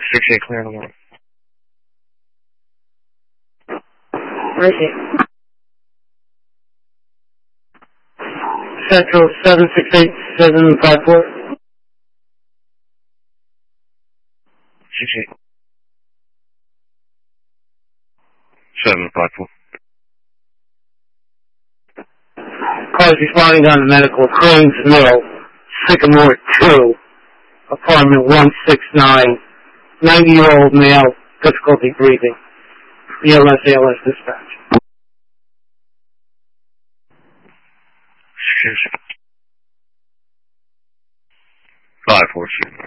68 clear in the morning. Right here. Central 768754. 68. 754. Cars responding on the medical. Crohn's Mill, Sycamore 2, apartment 169, 90-year-old male, difficulty breathing. ELS, ALS dispatch. 546.